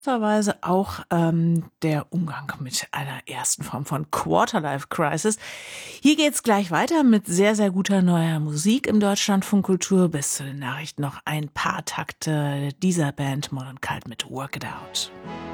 Weise auch der Umgang mit einer ersten Form von Quarterlife-Crisis. Hier geht's gleich weiter mit sehr, sehr guter neuer Musik im Deutschlandfunk Kultur. Bis zu den Nachrichten noch ein paar Takte dieser Band Moll & Kalt mit Work It Out.